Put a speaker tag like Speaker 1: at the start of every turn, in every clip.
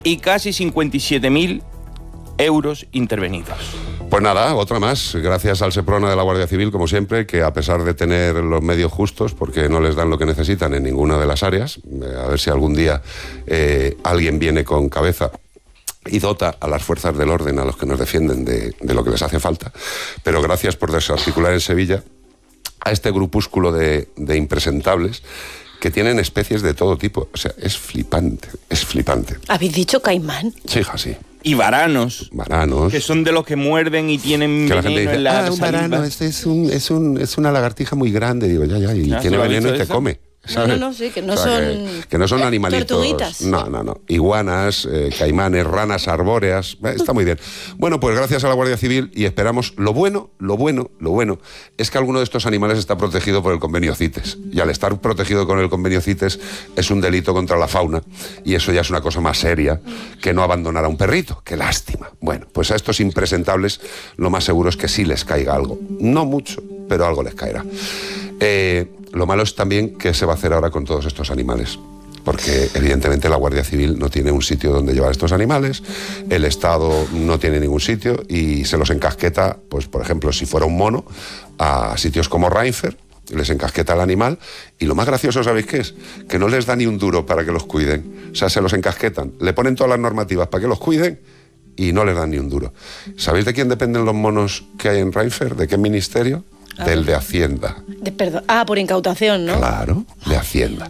Speaker 1: y casi 57.000 euros intervenidos.
Speaker 2: Pues nada, otra más. Gracias al Seprona de la Guardia Civil, como siempre, que a pesar de tener los medios justos, porque no les dan lo que necesitan en ninguna de las áreas, a ver si algún día alguien viene con cabeza y dota a las fuerzas del orden, a los que nos defienden, de lo que les hace falta. Pero gracias por desarticular en Sevilla a este grupúsculo de impresentables que tienen especies de todo tipo. O sea, es flipante, es flipante.
Speaker 3: ¿Habéis dicho caimán?
Speaker 2: Sí, hija, sí.
Speaker 1: Y varanos.
Speaker 2: Varanos.
Speaker 1: Que son de los que muerden y tienen
Speaker 2: que la gente dice,
Speaker 1: en la
Speaker 2: un varano, es una lagartija muy grande. Digo, ya, y tiene veneno y te come. ¿sabes?
Speaker 3: No, sí, que no
Speaker 2: o sea,
Speaker 3: son...
Speaker 2: que no son animalitos.
Speaker 3: Tortuguitas.
Speaker 2: No. Iguanas, caimanes, ranas arbóreas. Está muy bien. Bueno, pues gracias a la Guardia Civil y esperamos... Lo bueno es que alguno de estos animales está protegido por el convenio CITES. Y al estar protegido con el convenio CITES es un delito contra la fauna. Y eso ya es una cosa más seria que no abandonar a un perrito. ¡Qué lástima! Bueno, pues a estos impresentables lo más seguro es que sí les caiga algo. No mucho, pero algo les caerá. Lo malo es también qué se va a hacer ahora con todos estos animales, porque evidentemente la Guardia Civil no tiene un sitio donde llevar estos animales, el Estado no tiene ningún sitio y se los encasqueta, pues por ejemplo, si fuera un mono, a sitios como Reinfeldt, les encasqueta el animal y lo más gracioso, ¿sabéis qué es? Que no les da ni un duro para que los cuiden, o sea, se los encasquetan, le ponen todas las normativas para que los cuiden y no les dan ni un duro. ¿Sabéis de quién dependen los monos que hay en Reinfeldt? ¿De qué ministerio? Del de Hacienda.
Speaker 3: Perdón. Por incautación, ¿no?
Speaker 2: Claro, de Hacienda.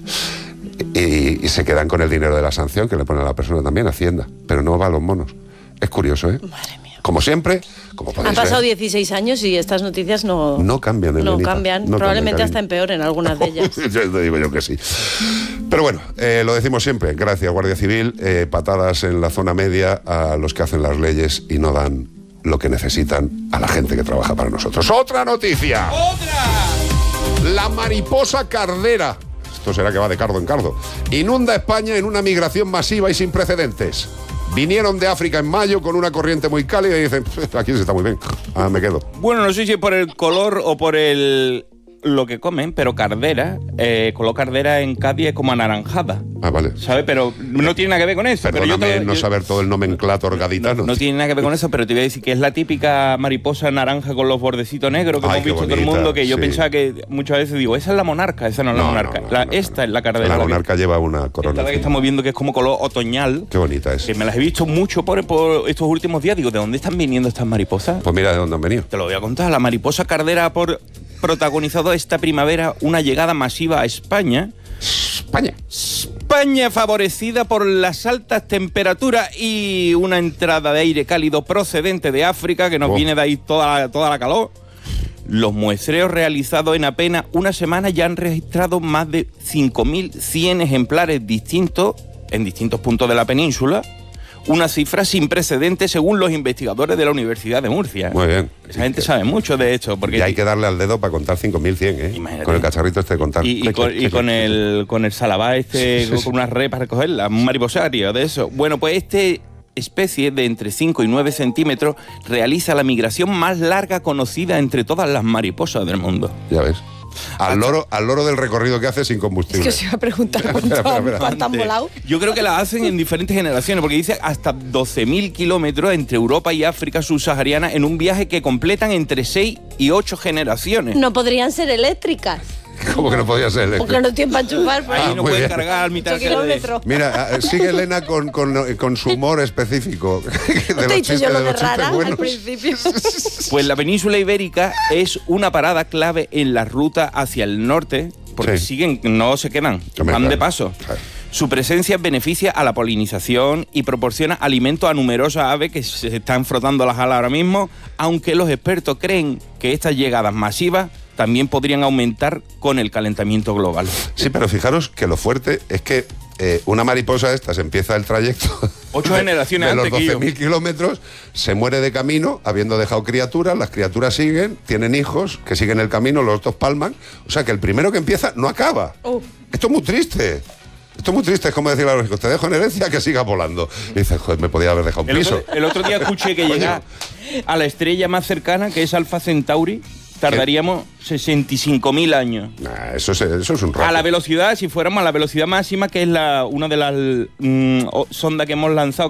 Speaker 2: Y se quedan con el dinero de la sanción que le pone a la persona también, Hacienda. Pero no va a los monos. Es curioso, ¿eh?
Speaker 3: Madre mía.
Speaker 2: Como siempre, como podéis
Speaker 3: Han pasado
Speaker 2: ver,
Speaker 3: 16 años y estas noticias no
Speaker 2: cambian,
Speaker 3: no
Speaker 2: Elenita.
Speaker 3: cambian.
Speaker 2: No
Speaker 3: Probablemente
Speaker 2: cambian,
Speaker 3: hasta empeoren algunas de ellas.
Speaker 2: Yo te digo yo que sí. Pero bueno, lo decimos siempre. Gracias, Guardia Civil. Patadas en la zona media a los que hacen las leyes y no dan lo que necesitan a la gente que trabaja para nosotros. ¡Otra noticia! ¡Otra! La mariposa cardera, esto será que va de cardo en cardo, inunda España en una migración masiva y sin precedentes. Vinieron de África en mayo con una corriente muy cálida y dicen, aquí se está muy bien, me quedo.
Speaker 1: Bueno, no sé si es por el color o por lo que comen, pero cardera, color cardera en Cádiz es como anaranjada.
Speaker 2: Vale.
Speaker 1: ¿Sabes? Pero no tiene nada que ver con eso.
Speaker 2: Perdóname no saber todo el nomenclator gaditano.
Speaker 1: No tiene nada que ver con eso, pero te voy a decir que es la típica mariposa naranja con los bordecitos negros que hemos visto todo el mundo, que yo pensaba que muchas veces digo, esa es la monarca, esa no es la monarca. Esta es la cardera.
Speaker 2: La monarca lleva una corona.
Speaker 1: Esta que estamos viendo que es como color otoñal.
Speaker 2: Qué bonita es.
Speaker 1: Que me las he visto mucho por estos últimos días. Digo, ¿de dónde están viniendo estas mariposas?
Speaker 2: Pues mira de dónde han venido.
Speaker 1: Te lo voy a contar. La mariposa cardera protagonizado esta primavera una llegada masiva a España. España favorecida por las altas temperaturas y una entrada de aire cálido procedente de África que nos viene de ahí toda la calor. Los muestreos realizados en apenas una semana ya han registrado más de 5.100 ejemplares distintos en distintos puntos de la península. Una cifra sin precedentes según los investigadores de la Universidad de Murcia.
Speaker 2: Muy bien.
Speaker 1: Esa gente sabe mucho de esto. Porque
Speaker 2: y hay que darle al dedo para contar 5.100, ¿eh?
Speaker 1: Imagínate.
Speaker 2: Con el cacharrito este de contar.
Speaker 1: Y con el salabá con unas redes para recogerla, un mariposario de eso. Bueno, pues este especie de entre 5 y 9 centímetros realiza la migración más larga conocida entre todas las mariposas del mundo.
Speaker 2: Ya ves. Al loro del recorrido que hace sin combustible.
Speaker 3: Es que os iba a preguntar cuánto han volado.
Speaker 1: Yo creo que la hacen en diferentes generaciones, porque dice hasta 12.000 kilómetros entre Europa y África subsahariana en un viaje que completan entre 6 y 8 generaciones.
Speaker 3: No podrían ser eléctricas.
Speaker 2: ¿Cómo que no podía ser?
Speaker 3: Porque no tienen para enchufar.
Speaker 1: Ahí no pueden cargar al mitad
Speaker 3: kilómetros.
Speaker 2: Mira, sigue Elena con su humor específico.
Speaker 3: ¿Te he dicho yo lo de rara al principio?
Speaker 1: Pues la península ibérica es una parada clave en la ruta hacia el norte, porque no se quedan, van de paso. Claro. Su presencia beneficia a la polinización y proporciona alimento a numerosas aves que se están frotando las alas ahora mismo, aunque los expertos creen que estas llegadas masivas también podrían aumentar con el calentamiento global. Sí,
Speaker 2: pero fijaros que lo fuerte es que una mariposa esta se empieza el trayecto
Speaker 1: 8 generaciones
Speaker 2: de los
Speaker 1: antes
Speaker 2: 12.000 kilómetros, se muere de camino habiendo dejado criaturas, las criaturas siguen, tienen hijos que siguen el camino, los otros palman, o sea que el primero que empieza no acaba. Esto es muy triste. Esto es muy triste, es como decirle a los hijos, te dejo en herencia que sigas volando. Y dices, joder, me podía haber dejado un piso.
Speaker 1: El otro día escuché que llega a la estrella más cercana, que es Alpha Centauri, tardaríamos 65.000 años.
Speaker 2: Nah, eso es un rato.
Speaker 1: A la velocidad, si fuéramos a la velocidad máxima, que es una de las sondas que hemos lanzado,